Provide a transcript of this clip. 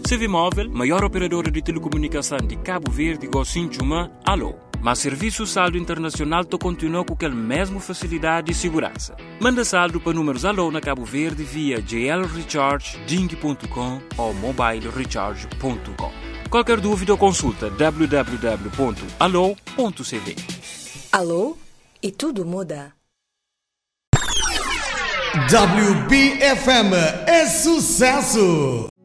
Civimóvel, maior operadora de telecomunicação de Cabo Verde, Gocinchuma, Alô. Mas serviço saldo internacional continua com aquela mesma facilidade e segurança. Manda saldo para números Alô na Cabo Verde via JL Recharge, Ding.com ou mobilerecharge.com. Qualquer dúvida ou consulta www.alô.cv. Alô? E tudo muda. WBFM é sucesso!